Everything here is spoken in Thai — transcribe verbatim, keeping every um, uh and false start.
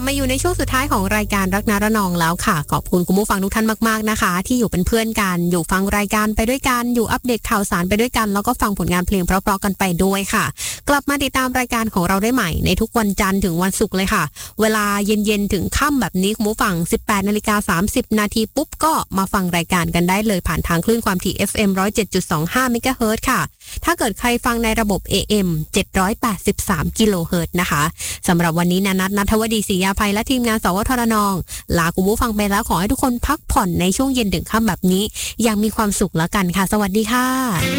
ลับมาอยู่ในช่วงสุดท้ายของรายการรักนาระนองแล้วค่ะขอบคุณคุณผู้ฟังทุกท่านมากๆนะคะที่อยู่เป็นเพื่อนกันอยู่ฟังรายการไปด้วยกันอยู่อัปเดตข่าวสารไปด้วยกันแล้วก็ฟังผลงานเพลงเพราะๆกันไปด้วยค่ะกลับมาติดตามรายการของเราได้ใหม่ในทุกวันจันทร์ถึงวันศุกร์เลยค่ะเวลาเย็นๆถึงค่ำแบบนี้คุณผู้ฟัง สิบแปดนาฬิกาสามสิบนาทีปุ๊บก็มาฟังรายการกันได้เลยผ่านทางคลื่นความถี่ เอฟ เอ็ม หนึ่งร้อยเจ็ดจุดสองห้า เมกะเฮิรตซ์ค่ะถ้าเกิดใครฟังในระบบ เอ เอ็ม เจ็ดร้อยแปดสิบสาม กิโลเฮิรตซ์นะคะสำหรับวันนี้นัทณัฐวดีศรียาภัยและทีมงานสวทรนองลาคุณผู้ฟังไปแล้วขอให้ทุกคนพักผ่อนในช่วงเย็นถึงค่ำแบบนี้อย่างมีความสุขแล้วกันค่ะสวัสดีค่ะ